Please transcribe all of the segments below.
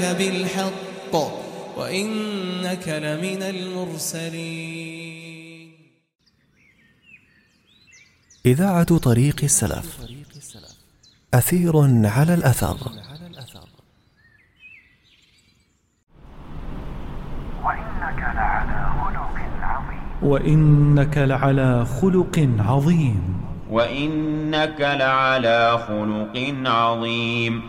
بالحق وإنك لمن المرسلين. إذاعة طريق السلف، أثير على الأثر. وإنك لعلى خلق عظيم. وإنك لعلى خلق عظيم.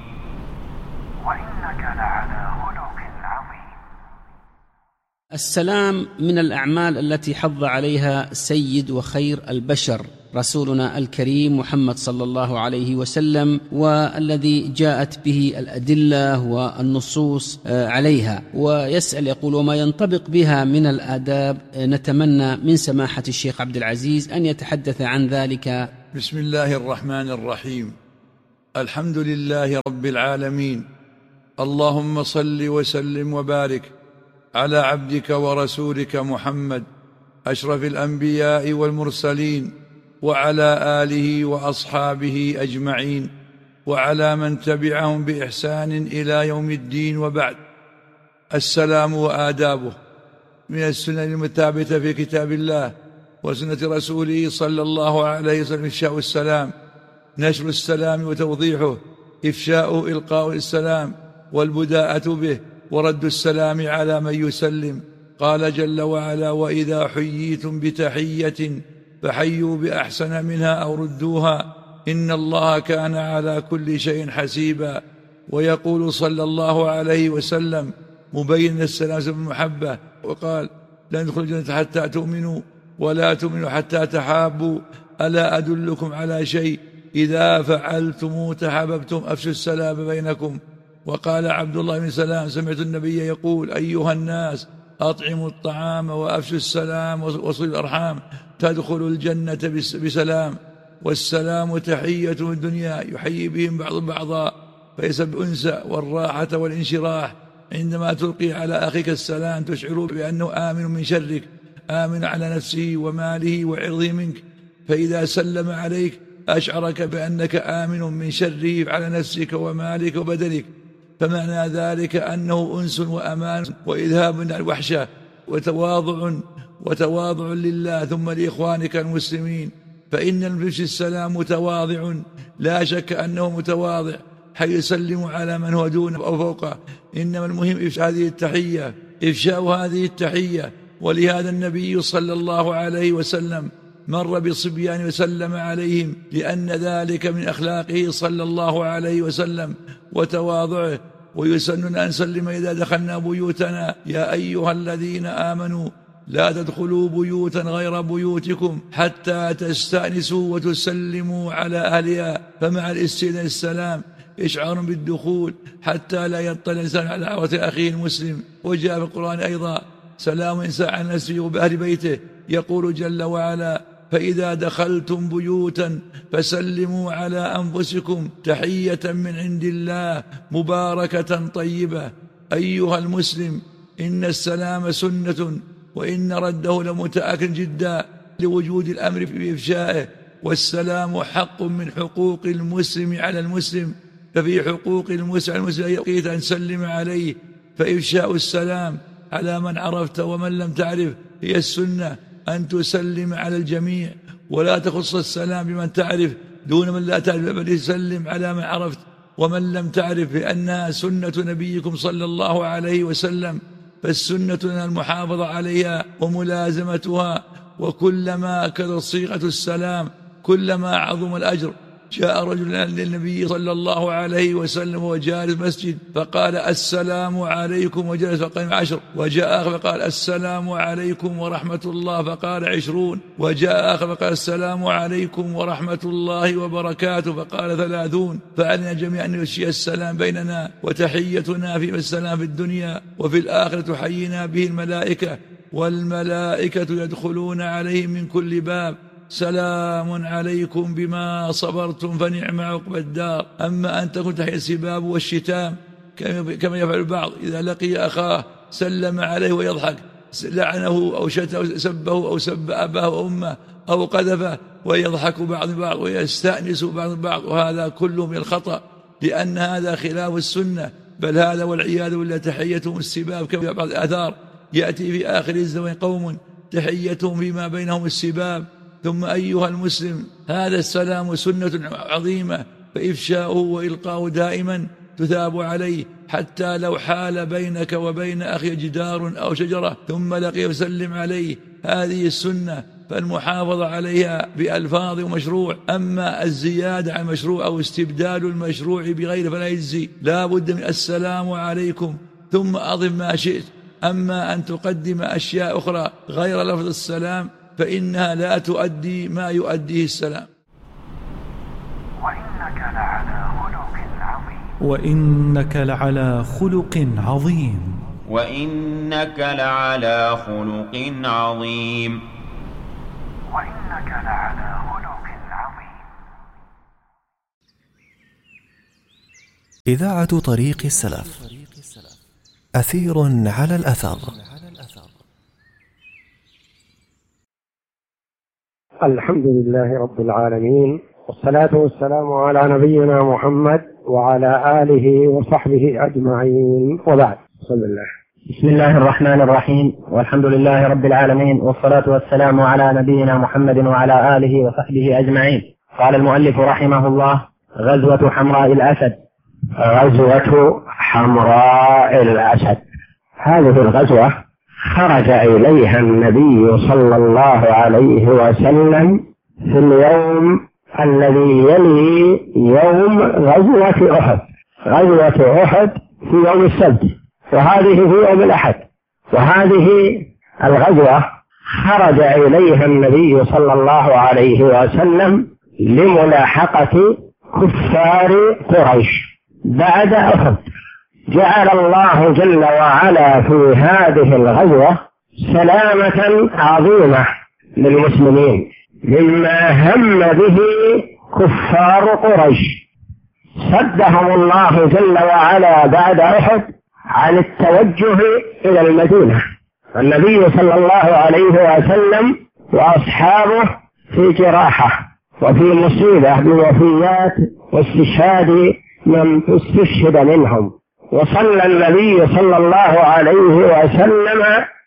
السلام من الأعمال التي حض عليها سيد وخير البشر رسولنا الكريم محمد صلى الله عليه وسلم، والذي جاءت به الأدلة والنصوص عليها. ويسأل يقول: وما ينطبق بها من الآداب؟ نتمنى من سماحة الشيخ عبد العزيز أن يتحدث عن ذلك. بسم الله الرحمن الرحيم. الحمد لله رب العالمين، اللهم صل وسلم وبارك على عبدك ورسولك محمد أشرف الأنبياء والمرسلين، وعلى آله وأصحابه أجمعين، وعلى من تبعهم بإحسان إلى يوم الدين. وبعد، السلام وآدابه من السنن المثابتة في كتاب الله وسنة رسوله صلى الله عليه وسلم: إفشاء السلام، نشر السلام وتوضيحه، إفشاؤه إلقاء السلام والبداءة به، ورد السلام على من يسلم. قال جل وعلا: وإذا حييتم بتحية فحيوا بأحسن منها أو ردوها إن الله كان على كل شيء حسيبا. ويقول صلى الله عليه وسلم مبين السلام بالمحبة، وقال: لا يدخل الجنة حتى تؤمنوا ولا تؤمنوا حتى تحابوا، ألا أدلكم على شيء إذا فعلتم تحاببتم؟ أفشوا السلام بينكم. وقال عبد الله بن سلام: سمعت النبي يقول: أيها الناس، أطعموا الطعام وأفشوا السلام وصلوا الأرحام تدخلوا الجنة بسلام. والسلام تحية الدنيا يحيي بهم بعض بعضا، فليس بأنسى والراحة والانشراح. عندما تلقي على أخيك السلام تشعر بأنه آمن من شرك، آمن على نفسه وماله وعرضه منك، فإذا سلم عليك أشعرك بأنك آمن من شره على نفسك ومالك وبدنك. فمعنى ذلك أنه أنس وأمان وإذهاب عن الوحشة وتواضع لله ثم لإخوانك المسلمين. فإن المفشي السلام متواضع، لا شك أنه متواضع، حيث يسلم على من هو دونه أو فوقه. إنما المهم إفشاء هذه التحية. ولهذا النبي صلى الله عليه وسلم مر بصبيان وسلم عليهم، لأن ذلك من أخلاقه صلى الله عليه وسلم وتواضعه. ويسنن أن نسلم إذا دخلنا بيوتنا: يا أيها الذين آمنوا لا تدخلوا بيوتا غير بيوتكم حتى تستأنسوا وتسلموا على أهلها. فمع الاستئذان السلام إشعار بالدخول حتى لا يطلع الإنسان على عورة أخيه المسلم. وجاء في القرآن أيضا: سلام إنسان عن نفسه وبأهل بيته. يقول جل وعلا: فإذا دخلتم بيوتا فسلموا على أنفسكم تحية من عند الله مباركة طيبة. أيها المسلم، إن السلام سنة، وإن رده لمتأكد جدا لوجود الأمر بإفشائه. والسلام حق من حقوق المسلم على المسلم، ففي حقوق المسلم على المسلم يقيت أن تسلم عليه. فإفشاء السلام على من عرفت ومن لم تعرف هي السنة، أن تسلم على الجميع ولا تخص السلام بمن تعرف دون من لا تعرف، بل يسلم على من عرفت ومن لم تعرف، لأنها سنة نبيكم صلى الله عليه وسلم. فالسنة لنا المحافظة عليها وملازمتها، وكلما كثرت صيغة السلام كلما عظم الأجر. جاء رجل للنبي صلى الله عليه وسلم وهو جالس مسجد فقال: السلام عليكم، وجلس فقال 10. وجاء آخر فقال: السلام عليكم ورحمة الله، فقال 20. وجاء آخر فقال: السلام عليكم ورحمة الله وبركاته، فقال 30. فعلنا جميعا أن يفشي السلام بيننا، وتحيتنا في السلام في الدنيا وفي الآخرة تحيينا به الملائكة، والملائكة يدخلون عليهم من كل باب: سلام عليكم بما صبرتم فنعم عقبى الدار. أما أن تكون تحية السباب والشتام كما يفعل البعض، إذا لقي أخاه سلم عليه ويضحك، لعنه أو شتمه، سبه أو سب أباه وأمه أو قذفه، ويضحك بعض بعض ويستأنس بعض بعض، وهذا كله من الخطأ، لأن هذا خلاف السنة، بل هذا والعياذ بالله تحيتهم السباب، كما بعض الآثار يأتي في آخر الزمان قوم تحيتهم فيما بينهم السباب. ثم أيها المسلم، هذا السلام سنة عظيمة، فإفشاؤه وإلقاؤه دائما تثاب عليه، حتى لو حال بينك وبين أخي جدار أو شجرة ثم لقيه فسلم عليه. هذه السنة، فالمحافظة عليها بألفاظ مشروع. أما الزيادة عن مشروع أو استبدال المشروع بغير فلا يجزي، لا بد من السلام عليكم ثم أضف ما شئت. أما أن تقدم أشياء أخرى غير لفظ السلام فإنها لا تؤدي ما يؤديه السلام. وإنك لعلى خلق عظيم. وإنك لعلى خلق عظيم. إذاعة طريق السلف، أثير على الأثر. الحمد لله رب العالمين، والصلاة والسلام على نبينا محمد وعلى آله وصحبه أجمعين، وبعد. بسم الله الرحمن الرحيم، والحمد لله رب العالمين، والصلاة والسلام على نبينا محمد وعلى آله وصحبه أجمعين. قال المؤلف رحمه الله: غزوة حمراء الأسد. غزوة حمراء الأسد، هذه الغزوة خرج إليها النبي صلى الله عليه وسلم في اليوم الذي يلي يوم غزوة أحد. غزوة أحد في يوم السبت، وهذه في يوم الأحد. وهذه الغزوة خرج إليها النبي صلى الله عليه وسلم لملاحقة كفار قريش بعد أحد. جعل الله جل وعلا في هذه الغزوة سلامة عظيمة للمسلمين مما هم به كفار قريش. صدهم الله جل وعلا بعد أحد عن التوجه إلى المدينة. النبي صلى الله عليه وسلم وأصحابه في جراحة وفي مصيبة بوفيات واستشهاد من استشهد منهم. وصلى النبي صلى الله عليه وسلم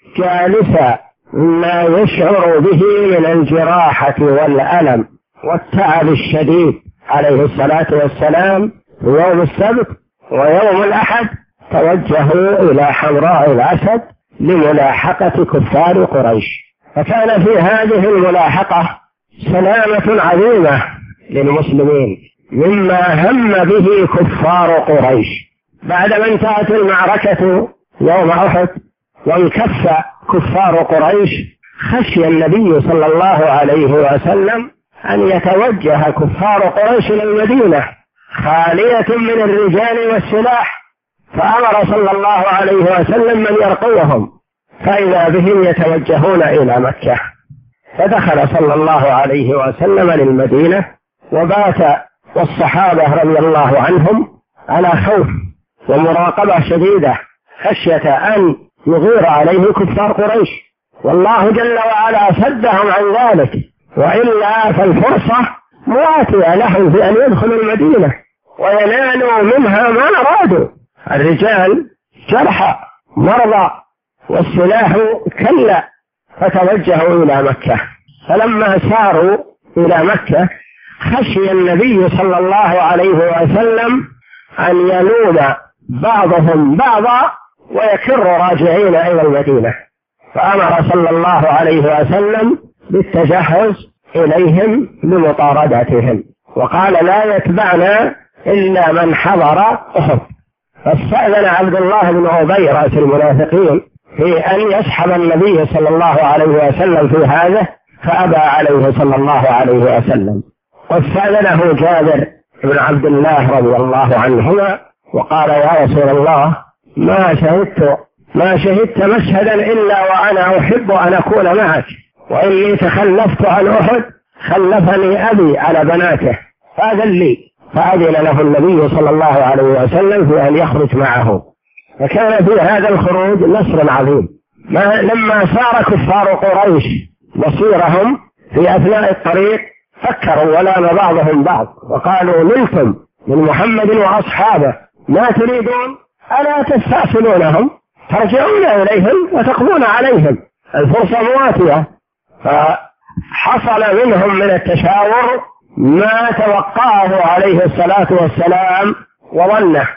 جالسا ما يشعر به من الجراحة والألم والتعب الشديد عليه الصلاة والسلام في يوم السبت. ويوم الأحد توجهوا إلى حمراء الأسد لملاحقة كفار قريش. فكان في هذه الملاحقة سلامة عظيمة للمسلمين مما هم به كفار قريش. بعدما انتهت المعركة يوم أحد وانكف كفار قريش، خشي النبي صلى الله عليه وسلم أن يتوجه كفار قريش إلى المدينة خالية من الرجال والسلاح، فأمر صلى الله عليه وسلم من يرقوهم، فإذا بهم يتوجهون إلى مكة. فدخل صلى الله عليه وسلم للمدينة وبات والصحابة رضي الله عنهم على خوف ومراقبة شديدة خشية أن يغير عليه كفار قريش، والله جل وعلا سدهم عن ذلك، وإلا فالفرصة مواتية لهم في أن يدخلوا المدينة وينالوا منها ما أرادوا. الرجال جرحى مرضى والسلاح كلا، فتوجهوا إلى مكة. فلما ساروا إلى مكة خشي النبي صلى الله عليه وسلم أن يلوم بعضهم بعضا ويكر راجعين إلى المدينة، فأمر صلى الله عليه وسلم بالتجهز إليهم لمطاردتهم، وقال: لا يتبعنا إلا من حضر أحد. فاستأذن عبد الله بن أبي رأس المنافقين في أن يسحب النبي صلى الله عليه وسلم في هذا، فأبى عليه صلى الله عليه وسلم. واستأذنه جابر بن عبد الله رضي الله عنهما وقال: يا رسول الله، ما شهدت مشهدا إلا وأنا أحب أن أكون معك، وإني تخلفت عن أحد خلفني أبي على بناته، فأذن لي. فأذن له النبي صلى الله عليه وسلم في أن يخرج معه. فكان في هذا الخروج نصر عظيم. لما سار كفار قريش مصيرهم في أثناء الطريق فكروا ولام بعضهم بعض وقالوا: نلتم من محمد وأصحابه، ما تريدون؟ ألا تستأصلونهم ترجعون إليهم وتقضون عليهم، الفرصة مواتية. فحصل منهم من التشاور ما توقعه عليه الصلاة والسلام وظنه،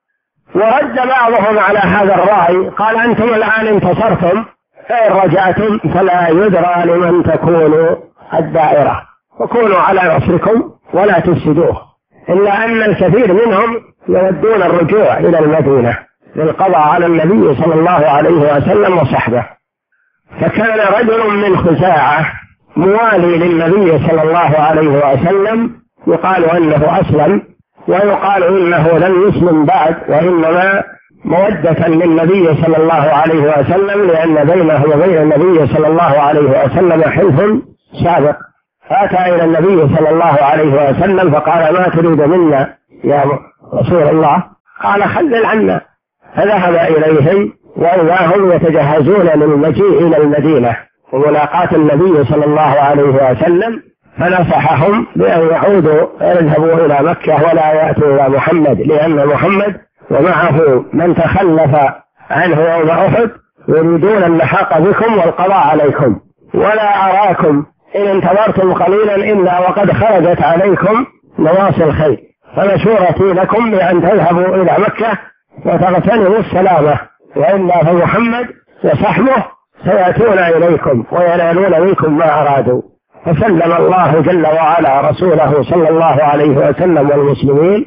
ورد بعضهم على هذا الرأي، قال أنتم الآن انتصرتم، فإن رجعتم فلا يدرى لمن تكون الدائرة، وكونوا على نصركم ولا تفسدوه. إلا أن الكثير منهم يودون الرجوع إلى المدينة للقضاء على النبي صلى الله عليه وسلم وصحبه. فكان رجل من خزاعة موالي للنبي صلى الله عليه وسلم يقال أنه أسلم، ويقال إنه لم يسلم بعد، وإنما مودة للنبي صلى الله عليه وسلم، لأن بينه وبين النبي صلى الله عليه وسلم حلف سابق. فأتى إلى النبي صلى الله عليه وسلم فقال: ما تريد منا يا رسول الله؟ قال: خلل عنا. فذهب إليهم وإذا هم يتجهزون للمجيء إلى المدينة وملاقاة النبي صلى الله عليه وسلم، فنصحهم بأن يعودوا يذهبوا إلى مكة ولا يأتوا إلى محمد، لأن محمد ومعه من تخلف عنه يوم أحد يريدون اللحاق بكم والقضاء عليكم، ولا أراكم إن انتظرتم قليلا إلا وقد خرجت عليكم نواصي الخير، فمشورتي لكم بأن تذهبوا إلى مكة وتغتنموا السلامة، وإلا فمحمد وصحبه سيأتون إليكم وينالون منكم ما أرادوا. فسلم الله جل وعلا رسوله صلى الله عليه وسلم والمسلمين،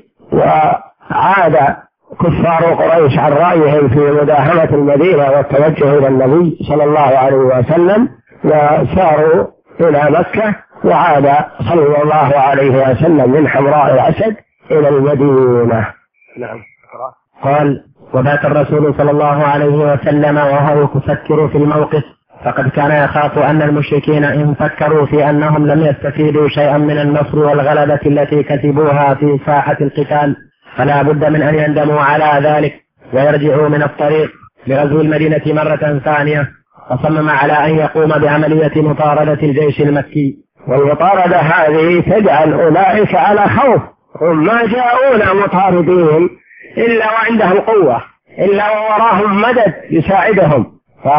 وعاد كفار قريش عن رأيهم في مداهمة المدينة والتوجه إلى النبي صلى الله عليه وسلم، وساروا إلى مكة، وعاد صلى الله عليه وسلم من حمراء الأسد إلى المدينة. نعم. قال: وبات الرسول صلى الله عليه وسلم وهو يفكر في الموقف، فقد كان يخاف أن المشركين إن فكروا في أنهم لم يستفيدوا شيئا من النصر والغلبة التي كسبوها في ساحة القتال فلا بد من أن يندموا على ذلك ويرجعوا من الطريق لغزو المدينة مرة ثانية، فصمم على أن يقوم بعملية مطاردة الجيش المكي. والمطاردة هذه تجعل أولئك على خوف، هم ما جاءونا مطاردين إلا وعندهم قوة، إلا ووراهم مدد يساعدهم،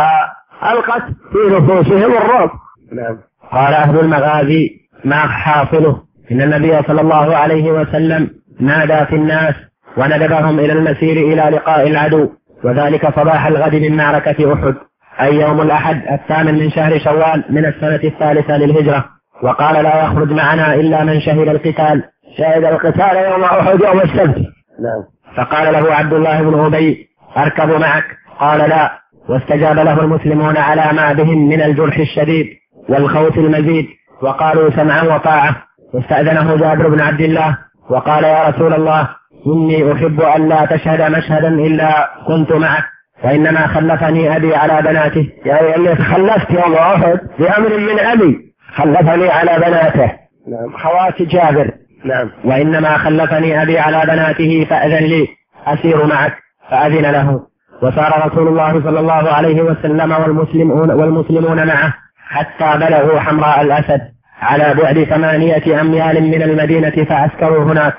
فألقت في نفوسهم الرعب. نعم. قال أهل المغازي: ما حاصله؟ إن النبي صلى الله عليه وسلم نادى في الناس وندبهم إلى المسير إلى لقاء العدو، وذلك صباح الغد من معركة أحد، أي يوم الأحد 8 من شهر شوال من السنة 3 للهجرة، وقال: لا يخرج معنا إلا من شهد القتال. شهد القتال يوم أحد يوم السبت. نعم. فقال له عبد الله بن أبي: أركب معك؟ قال: لا. واستجاب له المسلمون على ما بهم من الجرح الشديد والخوف المزيد، وقالوا: سمعا وطاعة. واستأذنه جابر بن عبد الله وقال: يا رسول الله، إني أحب أن لا تشهد مشهدا إلا كنت معك، وإنما خلفني أبي على بناته. يعني أني تخلفت يوم أحد بأمر من أبي، خلفني على بناته. نعم. خوات جابر. نعم. وإنما خلفني أبي على بناته فأذن لي أسير معك، فأذن له. وسار رسول الله صلى الله عليه وسلم والمسلمون معه حتى بلغوا حمراء الأسد على بعد 8 أميال من المدينة، فعسكروا هناك.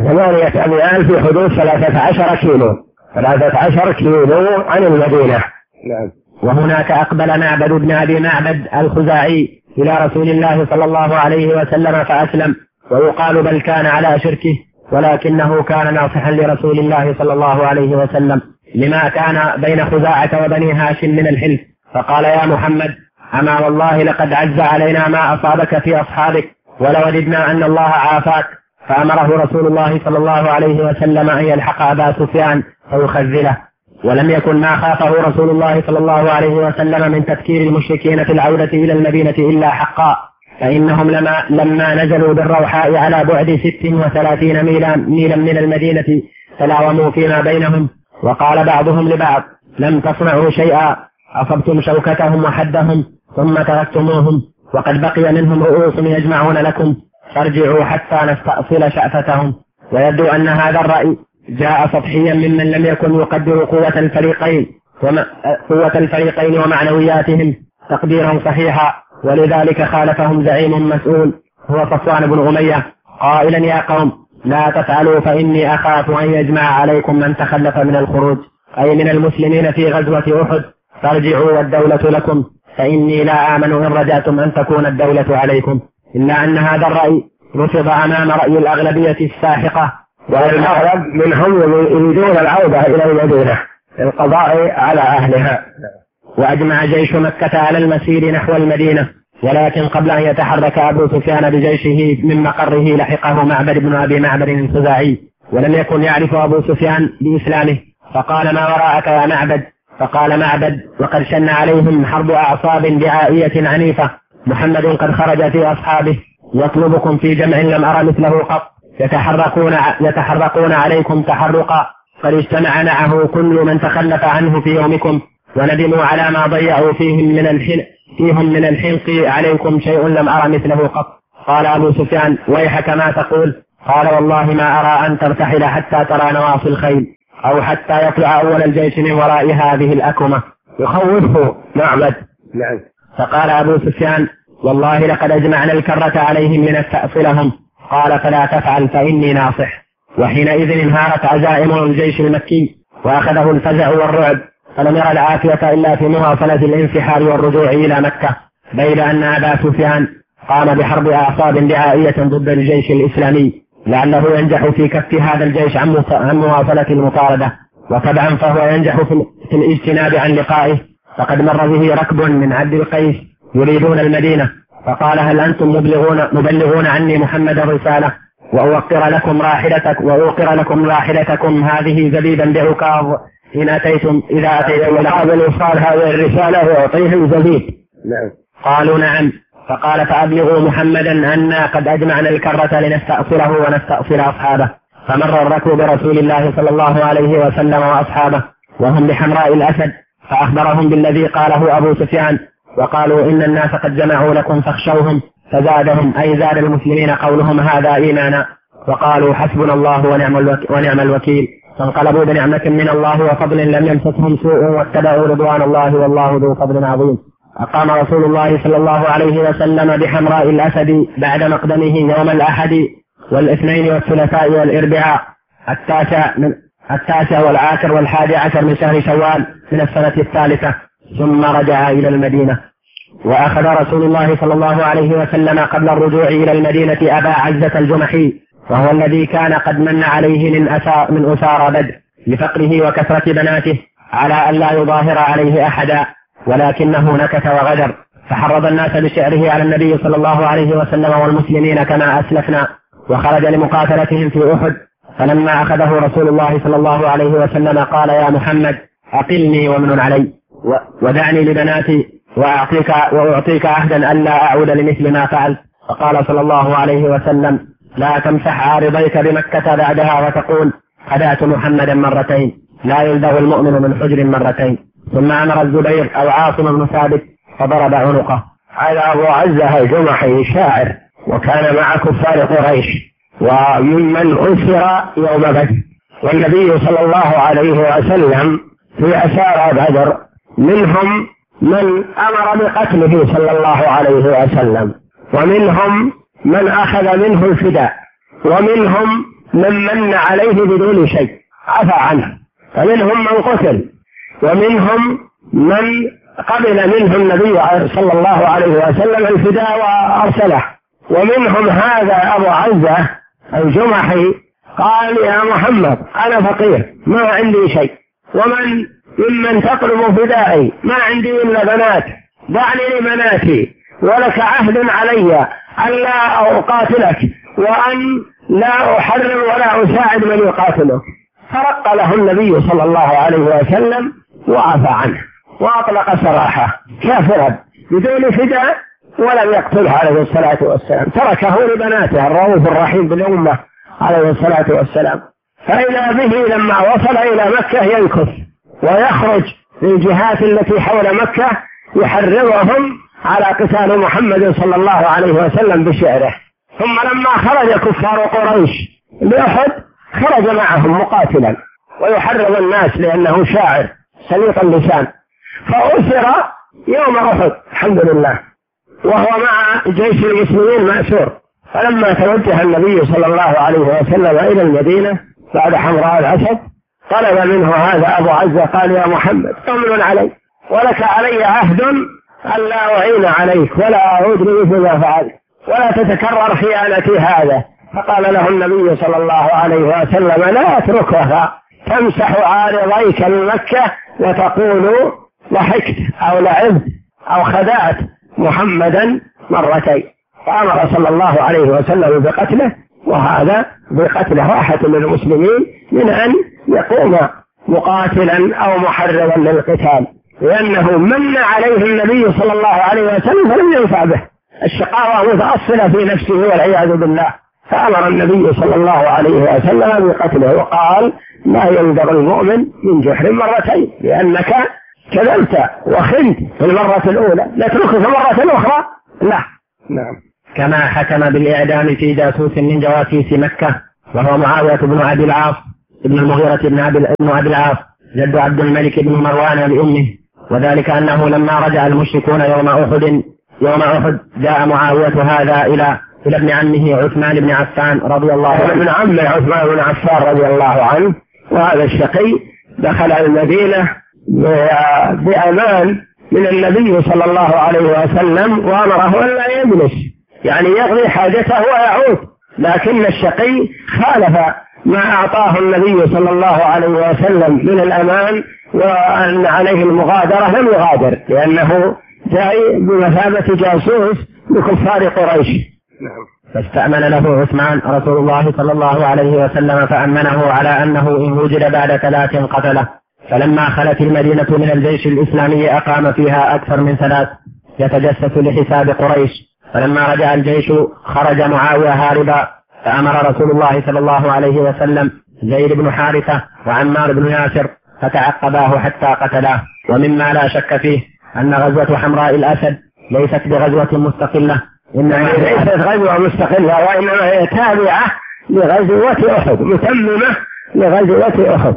8 أميال في حدود 13 كيلو، 13 كيلو عن المدينة. نعم. وهناك أقبل معبد بن أبي معبد الخزاعي إلى رسول الله صلى الله عليه وسلم فأسلم، ويقال بل كان على شركه، ولكنه كان ناصحا لرسول الله صلى الله عليه وسلم لما كان بين خزاعة وبني هاشم من الحلف، فقال: يا محمد، أما والله لقد عز علينا ما أصابك في أصحابك، ولوددنا أن الله عافاك. فأمره رسول الله صلى الله عليه وسلم أن يلحق أبا سفيان فيخذله. ولم يكن ما خافه رسول الله صلى الله عليه وسلم من تفكير المشركين في العودة إلى المدينة إلا حقا، فإنهم لما نزلوا بالروحاء على بعد 36 ميلا من المدينة تلاوموا فيما بينهم، وقال بعضهم لبعض: لم تصنعوا شيئا، أصبتم شوكتهم وحدهم ثم تركتموهم، وقد بقي منهم رؤوس يجمعون لكم، فارجعوا حتى نستأصل شأفتهم. ويبدو أن هذا الرأي جاء سطحيا ممن لم يكن يقدر قوة الفريقين ومعنوياتهم تقديرا صحيحا، ولذلك خالفهم زعيم مسؤول هو صفوان بن أمية قائلا: يا قوم، لا تفعلوا فإني أخاف أن يجمع عليكم من تخلف من الخروج، أي من المسلمين في غزوة أحد، فارجعوا والدولة لكم، فإني لا آمن إن رجعتم أن تكون الدولة عليكم، إلا أن هذا الرأي رفض أمام رأي الأغلبية الساحقة، والأغلب منهم يريدون العودة إلى المدينة للقضاء على أهلها. وأجمع جيش مكة على المسير نحو المدينة، ولكن قبل أن يتحرك أبو سفيان بجيشه من مقره لحقه معبد بن أبي معبد الخزاعي، ولم يكن يعرف أبو سفيان بإسلامه، فقال: ما وراءك يا معبد؟ فقال معبد: وقد شن عليهم حرب أعصاب دعائية عنيفة، محمد قد خرج في أصحابه يطلبكم في جمع لم أرى مثله قط، يتحرقون عليكم تحرقا، قد اجتمع معه كل من تخلف عنه في يومكم، وندموا على ما ضيعوا فيهم من الحنق عليكم شيء لم أرى مثله قط. قال أبو سفيان: ويحك ما تقول؟ قال: والله ما أرى أن ترتحل حتى ترى نواصي الخيل، أو حتى يطلع أول الجيش من وراء هذه الأكمة. يخوفه معبد. فقال أبو سفيان: والله لقد أجمعنا الكرة عليهم لنستأصلهم. قال: فلا تفعل فإني ناصح. وحينئذ انهارت عزائم الجيش المكي، وأخذه الفزع والرعب، فلم يرى العافية إلا في مواصلة الانسحاب والرجوع إلى مكة، بيد أن أبا سفيان قام بحرب أعصاب دعائية ضد الجيش الإسلامي، لعله ينجح في كف هذا الجيش عن مواصلة المطاردة، وطبعا فهو ينجح في الاجتناب عن لقائه. فقد مر به ركب من عبد القيس يريدون المدينة، فقال: هل أنتم مبلغون عني محمد رسالة، وأوقر لكم راحلتكم هذه زبيبا بعكاظ إذا أتيتم لقابل الوصال هذه الرسالة ويعطيهم زبيب. قالوا: نعم. فقال: فأبلغوا محمدا أننا قد أجمعنا الكرة لنستأصله ونستأصل أصحابه. فمر الركب برسول الله صلى الله عليه وسلم وأصحابه وهم بحمراء الأسد، فأخبرهم بالذي قاله أبو سفيان، وقالوا: إن الناس قد جمعوا لكم فاخشوهم، فزادهم أي زاد المسلمين قولهم هذا إيمانا، وقالوا: حسبنا الله ونعم الوكيل. فانقلبوا بنعمة من الله وفضل لم يمسسهم سوء واتبعوا رضوان الله والله ذو فضل عظيم. أقام رسول الله صلى الله عليه وسلم بحمراء الأسد بعد مقدمه يوم الأحد والاثنين والثلاثاء والأربعاء 19 والعاشر وال11 من شهر شوال من السنة الثالثة، ثم رجع إلى المدينة. وأخذ رسول الله صلى الله عليه وسلم قبل الرجوع إلى المدينة أبا عزة الجمحي، وهو الذي كان قد من عليه من أسارى بدر لفقره وكثرة بناته، على أن لا يظاهر عليه أحدا، ولكنه نكث وغدر، فحرض الناس بشعره على النبي صلى الله عليه وسلم والمسلمين كما أسلفنا، وخرج لمقاتلتهم في أحد. فلما أخذه رسول الله صلى الله عليه وسلم قال: يا محمد أقلني ومن علي، ودعني لبناتي، وأعطيك عهدا ألا أعود لمثل ما فعلت. فقال صلى الله عليه وسلم: لا تمسح عارضيك بمكة بعدها وتقول خدعت محمدا مرتين، لا يلدغ المؤمن من حجر مرتين. ثم أمر الزبير أو عاصم بن ثابت فضرب عنقه. هذا أبو عزة الجمحي شاعر، وكان مع كفار قريش، وممن أسر يوم بدر، والنبي صلى الله عليه وسلم في أسارى بدر منهم من أمر بقتله صلى الله عليه وسلم، ومنهم من أخذ منه الفداء، ومنهم من عليه بدون شيء عفى عنه، فمنهم من قتل، ومنهم من قبل منه النبي صلى الله عليه وسلم الفداء وأرسله، ومنهم هذا أبو عزة الجمحي قال: يا محمد أنا فقير ما عندي شيء، ممن تطلب فدائي ما عندي إلا بنات، دعني لبناتي، ولك عهد علي أن لا أقاتلك، وأن لا أحرم ولا أساعد من يقاتلك. فرق له النبي صلى الله عليه وسلم وعفى عنه وأطلق سراحه كافرا بدون فداء، ولم يقتله عليه الصلاة والسلام، تركه لبناته الرؤوف الرحيم بالأمة عليه الصلاة والسلام. فإذا به لما وصل إلى مكة ينكث ويخرج للجهات التي حول مكة يحرضهم على قتال محمد صلى الله عليه وسلم بشعره. ثم لما خرج كفار قريش لأحد خرج معهم مقاتلا ويحرض الناس لأنه شاعر سليط اللسان، فأسر يوم أحد الحمد لله، وهو مع جيش المسلمين مأسور، فلما توجه النبي صلى الله عليه وسلم إلى المدينة بعد حمراء الأسد طلب منه هذا أبو عزة قال يا محمد أمن علي ولك علي عهد أن لا أعين عليك ولا أعود بمثل ما فعلت ولا تتكرر خيانتي هذا. فقال له النبي صلى الله عليه وسلم لا أتركها تمسح عارضيك من مكة وتقول ضحكت أو لعبت أو خدعت محمدا مرتين. فأمر صلى الله عليه وسلم بقتله، وهذا بقتله راحة للمسلمين من أن يقوم مقاتلا أو محررا للقتال، لأنه من عليه النبي صلى الله عليه وسلم فلم ينفع به، الشقاوة متأصلة في نفسه والعياذ بالله. فأمر النبي صلى الله عليه وسلم بقتله وقال لا ينذر المؤمن من جحر مرتين، لأنك كذبت وخنت في المرة الأولى نتركه في المرة الأخرى لا. نعم. كما حكم بالإعدام في جاسوس من جواسيس مكة وهو معاوية بن أبي العاص ابن المغيرة بن أبي العاص جد عبد الملك بن مروان لأمه، وذلك أنه لما رجع المشركون يوم أحد جاء معاوية هذا إلى ابن عمه عثمان بن عفان رضي الله عنه، ابن عمه عثمان بن عفان رضي الله عنه، وهذا الشقي دخل المدينة بأمان من النبي صلى الله عليه وسلم وأمره أن لا يجلس، يعني يقضي حاجته ويعود، لكن الشقي خالف ما أعطاه النبي صلى الله عليه وسلم من الأمان وأن عليه المغادرة لم يغادر، لأنه جاء بمثابة جاسوس لكفار قريش. فاستأمن له عثمان رسول الله صلى الله عليه وسلم فأمنه على أنه إن وجد بعد 3 قتله. فلما خلت المدينة من الجيش الإسلامي أقام فيها أكثر من 3 يتجسس لحساب قريش. فلما رجع الجيش خرج معاوية هاربا، فأمر رسول الله صلى الله عليه وسلم زيد بن حارثة وعمار بن ياسر فتعقباه حتى قتلاه. ومما لا شك فيه أن غزوة حمراء الأسد ليست بغزوة مستقلة، إنما ليست غزوة مستقلة، وإنما هي تابعة لغزوة أحد، متممة لغزوة أحد.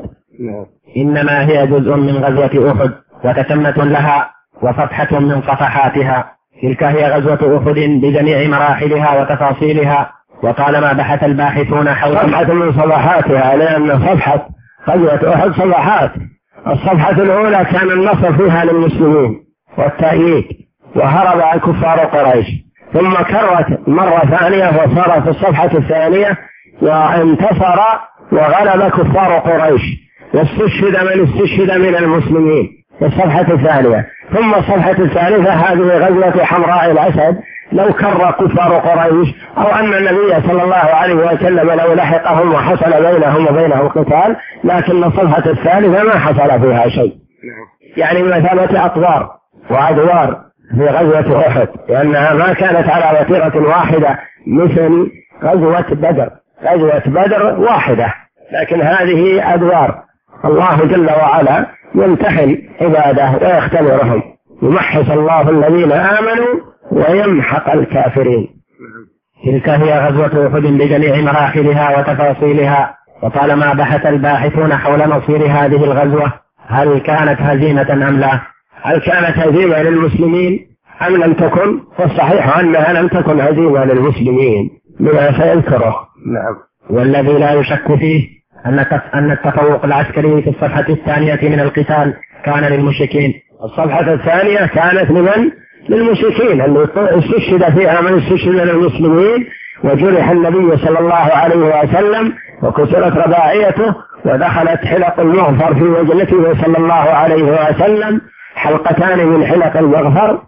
إنما هي جزء من غزوة أحد وتتمة لها وصفحة من صفحاتها. تلك هي غزوة أحد بجميع مراحلها وتفاصيلها. وطالما بحث الباحثون حول صفحة من صفحاتها، لأن صفحة غزوة أحد صفحات. الصفحة الأولى كان النصر فيها للمسلمين والتأييد وهرب كفار قريش، ثم كرت مرة ثانية وصار في الصفحة الثانية وانتصر وغلب كفار قريش واستشهد من استشهد من المسلمين في الصفحة الثانية. ثم الصفحة الثالثة هذه غزوة حمراء الأسد، لو كر كفار قريش أو أن النبي صلى الله عليه وسلم لو لحقهم وحصل بينهم وبينه قتال، لكن الصفحة الثالثة ما حصل فيها شيء، يعني مثابة أطوار وأدوار في غزوة أحد، لأنها ما كانت على وتيرة واحدة مثل غزوة بدر. غزوة بدر واحدة، لكن هذه أدوار. الله جل وعلا يمتحن عباده ويختبرهم، يمحص الله الذين آمنوا ويمحق الكافرين. تلك هي غزوة أحد بجميع مراحلها وتفاصيلها. وطالما بحث الباحثون حول مصير هذه الغزوة هل كانت هزيمة أم لا، هل كانت هزيمة للمسلمين أم لم تكن، فالصحيح أنها لم تكن هزيمة للمسلمين بما سيذكره. نعم. والذي لا يشك فيه أن التفوق العسكري في الصفحة الثانية من القتال كان للمشركين. الصفحة الثانية كانت لمن؟ للمشركين، اللي استشهد فيها من استشهد للمسلمين، وجرح النبي صلى الله عليه وسلم وكسرت رباعيته ودخلت حلق المغفر في وجنته صلى الله عليه وسلم، حلقتان من حلق المغفر،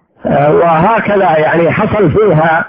وهكذا يعني حصل فيها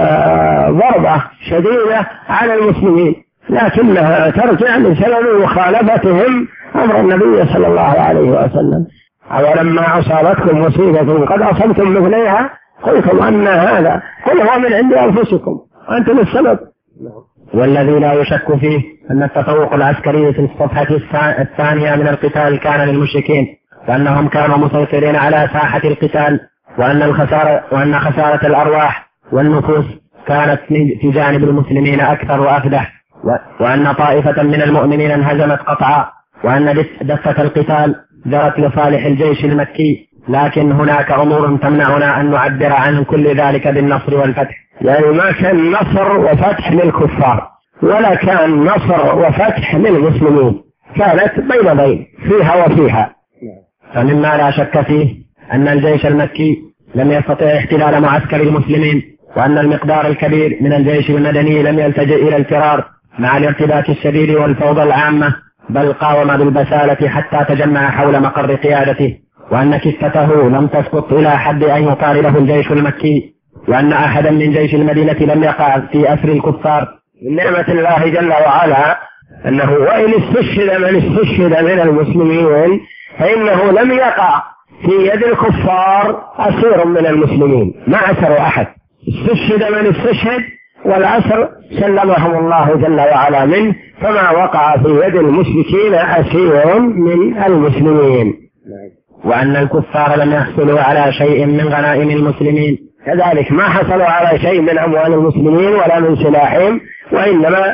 ضربة شديدة على المسلمين، لكنها ترجع لسبب مخالفتهم أمر النبي صلى الله عليه وسلم. أولما أصابتكم مصيبة قد أصبتم مثليها قلتم أن هذا، قل هو من عند أنفسكم وأنتم السبب. والذي لا يشك فيه أن التفوق العسكري في الصفحة الثانية من القتال كان للمشركين، وأنهم كانوا مسيطرين على ساحة القتال، وأن خسارة الأرواح والنفوس كانت في جانب المسلمين أكثر وأفدح، وأن طائفة من المؤمنين انهزمت قطعا، وأن دفة القتال جرت لصالح الجيش المكي. لكن هناك أمور تمنعنا أن نعبر عن كل ذلك بالنصر والفتح، يعني ما كان نصر وفتح للكفار ولا كان نصر وفتح للمسلمين، كانت بين فيها وفيها. فمما لا شك فيه أن الجيش المكي لم يستطع احتلال معسكر المسلمين، وأن المقدار الكبير من الجيش المدني لم يلتجئ إلى الفرار مع الارتباك الشديد والفوضى العامة، بل قاوم بالبسالة حتى تجمع حول مقر قيادته، وأن كفته لم تسقط إلى حد أن يقاربه الجيش المكي، وأن أحدا من جيش المدينة لم يقع في أسر الكفار. من نعمة الله جل وعلا أنه وإن استشهد من استشهد من المسلمين فإنه لم يقع في يد الكفار أسير من المسلمين، ما أسروا أحد، استشهد من استشهد والأسر سلمهم الله جل وعلا منه، فما وقع في يد المشركين أسير من المسلمين. وأن الكفار لم يحصلوا على شيء من غنائم المسلمين، كذلك ما حصلوا على شيء من أموال المسلمين ولا من سلاحهم، وإنما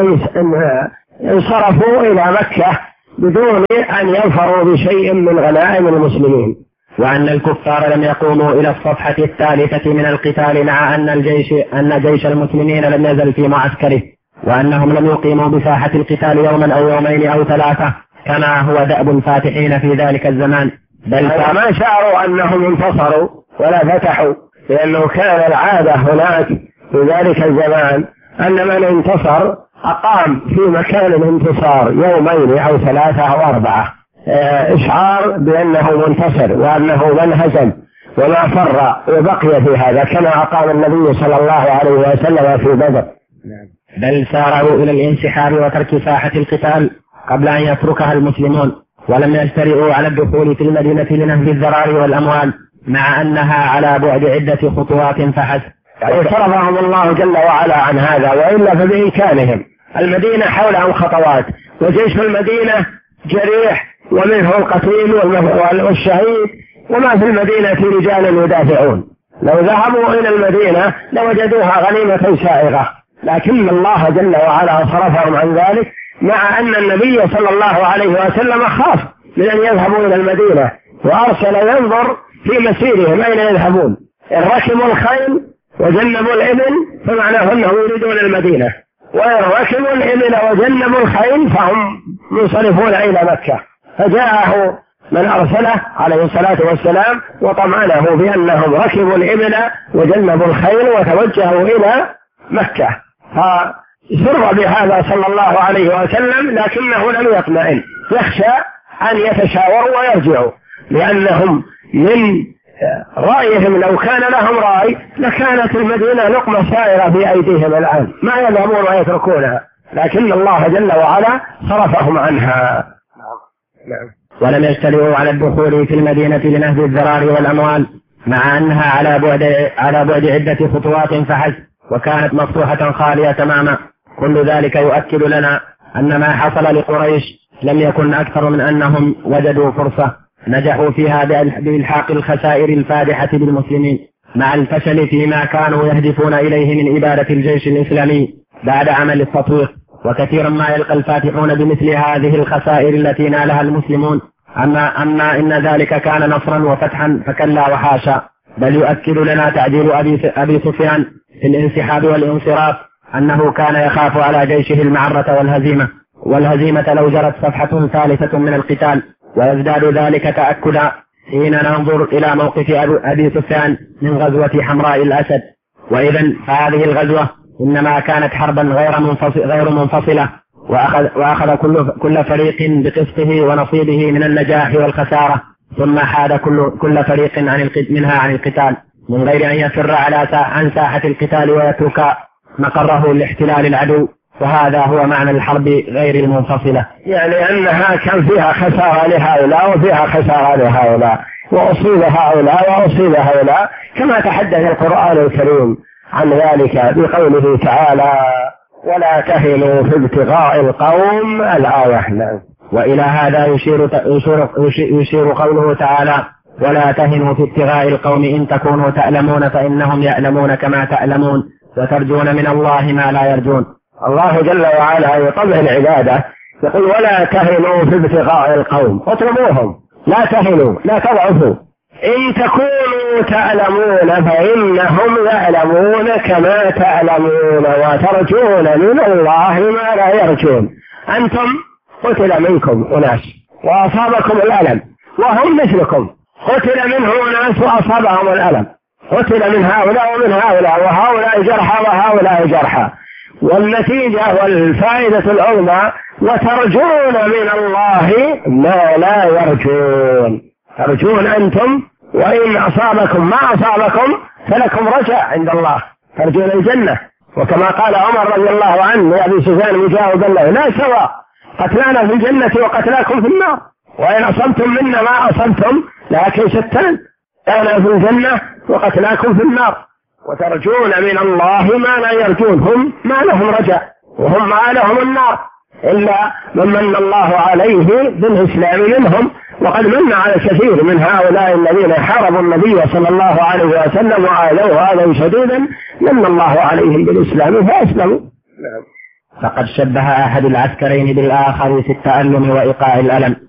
انصرفوا إلى مكة بدون أن يظفروا بشيء من غنائم المسلمين. وأن الكفار لم يقوموا إلى الصفحة الثالثة من القتال، مع أن جيش المسلمين لم يزل في معسكره، وأنهم لم يقيموا بساحة القتال يوما أو يومين أو ثلاثة كما هو دأب الفاتحين في ذلك الزمان، بل ما شعروا أنهم انتصروا ولا فتحوا، لأنه كان العادة هناك في ذلك الزمان أن من انتصر أقام في مكان الانتصار يومين أو ثلاثة أو أربعة، إشعار بأنه منتصر وأنه من هزم وما فر وبقي في هذا، كما أقام النبي صلى الله عليه وسلم في بدر. بل سارعوا إلى الانسحاب وترك ساحة القتال قبل أن يتركها المسلمون، ولم يجترئوا على الدخول في المدينة لنهب الذراري والأموال، مع أنها على بعد عدة خطوات فحسب. يعني صرفهم الله جل وعلا عن هذا، وإلا فبإمكانهم. المدينة حولهم خطوات، وجيش المدينة جريح ومنه القتيل والشهيد، وما في المدينة رجال يدافعون، لو ذهبوا إلى المدينة لوجدوها غنيمة سائغة، لكن الله جل وعلا صرفهم عن ذلك، مع أن النبي صلى الله عليه وسلم خاف من أن يذهبوا إلى المدينة، وأرسل ينظر في مسيرهم أين يذهبون، إن ركبوا الخيل وجنبوا الإبل فمعناه أنهم يريدون المدينة، وإن ركبوا الإبل وجنبوا الخيل فهم منصرفون إلى مكة. فجاءه من أرسله عليه الصلاة والسلام وطمأنه بأنهم ركبوا الإبل وجنبوا الخيل وتوجهوا إلى مكة، فسر بهذا صلى الله عليه وسلم، لكنه لم يطمئن، يخشى أن يتشاوروا ويرجعوا، لأنهم من رأيهم لو كان لهم رأي لكانت المدينة لقمة سائرة في أيديهم الآن، ما يذهبون ويتركونها، لكن الله جل وعلا صرفهم عنها. ولم يجترئوا على الدخول في المدينة لنهب الذراري والأموال، مع أنها على بعد عدة خطوات فحسب، وكانت مفتوحة خالية تماما. كل ذلك يؤكد لنا أن ما حصل لقريش لم يكن أكثر من أنهم وجدوا فرصة نجحوا فيها بإلحاق الخسائر الفادحة بالمسلمين، مع الفشل فيما كانوا يهدفون إليه من إبادة الجيش الإسلامي بعد عمل التطوير. وكثيرا ما يلقى الفاتحون بمثل هذه الخسائر التي نالها المسلمون، أما إن ذلك كان نصرا وفتحا فكلا وحاشا، بل يؤكد لنا تعديل أبي سفيان في الانسحاب والانصراف أنه كان يخاف على جيشه المعرة والهزيمة لو جرت صفحة ثالثة من القتال، ويزداد ذلك تأكدا حين ننظر إلى موقف أبي سفيان من غزوة حمراء الأسد. وإذا فهذه الغزوة إنما كانت حربا غير منفصلة، وأخذ كل فريق بقسطه ونصيبه من النجاح والخسارة، ثم حاد كل فريق منها عن القتال من غير أن يفر عن ساحة القتال ويترك مقره لاحتلال العدو. وهذا هو معنى الحرب غير المنفصلة، يعني أنها كان فيها خسارة لهؤلاء وفيها خسارة لهؤلاء، وأصيب هؤلاء وأصيب هؤلاء، كما تحدث القرآن الكريم عن ذلك بقوله تعالى: ولا تهنوا في ابتغاء القوم الآية. وإلى هذا يشير قوله تعالى: ولا تهنوا في ابتغاء القوم إن تكونوا تألمون فإنهم يألمون كما تألمون وترجون من الله ما لا يرجون. الله جل وعلا يطبع العبادة يقول: ولا تهنوا في ابتغاء القوم، اطلبوهم، لا تهنوا، لا تضعفوا، إن تكونوا كونوا تعلمون فإنهم يعلمون كما تعلمون وترجون من الله ما لا يرجون. أنتم قتل منكم أناس وأصابكم الألم وهم مثلكم، قتل منهم أناس وأصابهم الألم، قتل من هؤلاء ومن هؤلاء، وهؤلاء جرحى وهؤلاء جرحى، والنتيجة والفائدة العظمى وترجون من الله ما لا يرجون. ترجون أنتم وإن أصابكم ما أصابكم فلكم رجاء عند الله، ترجون الجنة. وكما قال عمر رضي الله عنه لأبي سفيان مجاوبا له: لا سواء قتلانا في الجنة وقتلاكم في النار، وإن أصبتم منا ما أصبتم لكن شتان، أنا في الجنة وقتلاكم في النار. وترجون من الله ما لا يرجون، هم ما لهم رجاء وهم ما لهم النار إلا من من الله عليه بالإسلام منهم. وقد من على كثير من هؤلاء الذين حاربوا النبي صلى الله عليه وسلم وآذوه آذى شديدا، من الله عليهم بالإسلام فأسلموا. فقد شبه أحد العسكرين بالآخر في التألم وإيقاع الألم،